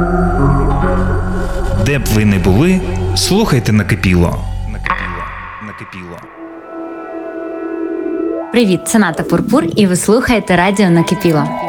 Де б ви не були, слухайте Накипіло. Накипіло. Привіт, це Ната Пурпур, і ви слухаєте радіо Накипіло.